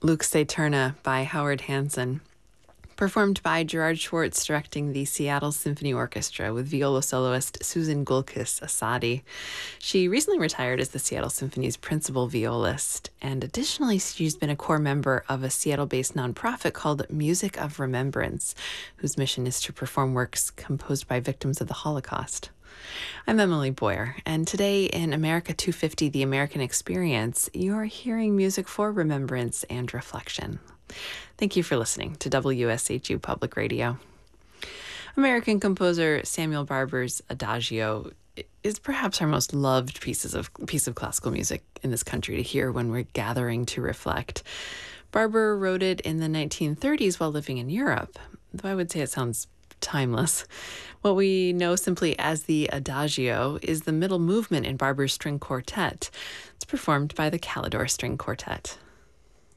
Lux Eterna by Howard Hanson, performed by Gerard Schwartz directing the Seattle Symphony Orchestra with viola soloist Susan Gulkis Asadi. She recently retired as the Seattle Symphony's principal violist, and additionally she's been a core member of a Seattle-based nonprofit called Music of Remembrance, whose mission is to perform works composed by victims of the Holocaust. I'm Emily Boyer, and today in America 250, The American Experience, you're hearing music for remembrance and reflection. Thank you for listening to WSHU Public Radio. American composer Samuel Barber's Adagio is perhaps our most loved piece of classical music in this country to hear when we're gathering to reflect. Barber wrote it in the 1930s while living in Europe, though I would say it sounds timeless. What we know simply as the Adagio is the middle movement in Barber's string quartet. It's performed by the Calidore String Quartet.